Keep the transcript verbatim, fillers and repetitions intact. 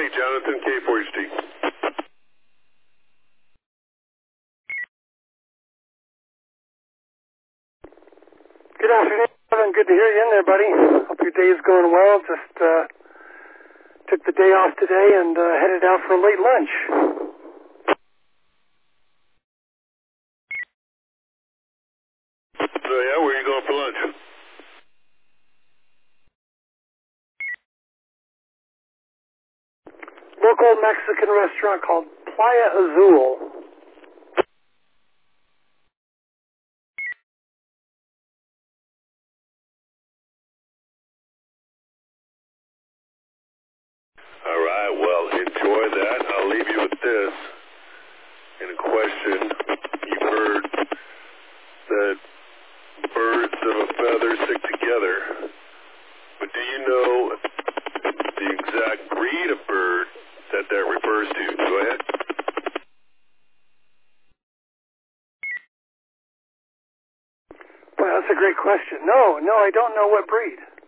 Jonathan, K four H D. Good afternoon, Jonathan. Good to hear you in there, buddy. Hope your day is going well. Just uh, took the day off today and uh, headed out for a late lunch. So, yeah, where are you going for lunch? Local Mexican restaurant called Playa Azul. All right, well, enjoy that. I'll leave you with this. In a question, you've heard that birds of a feather stick together, but do you know the exact breed of bird that that refers to? Go ahead. Well, that's a great question. No, no, I don't know what breed.